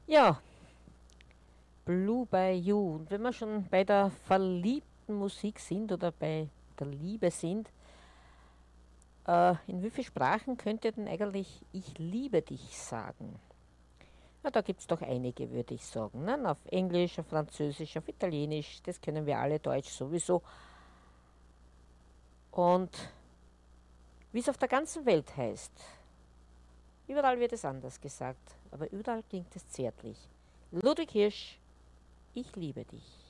Ja, Blue by You. Und wenn wir schon bei der verliebten Musik sind oder bei der Liebe sind, in wie vielen Sprachen könnt ihr denn eigentlich Ich liebe dich sagen? Ja, da gibt es doch einige, würde ich sagen. Ne? Auf Englisch, auf Französisch, auf Italienisch, das können wir alle, Deutsch sowieso. Und wie es auf der ganzen Welt heißt, überall wird es anders gesagt, aber überall klingt es zärtlich. Ludwig Hirsch, ich liebe dich.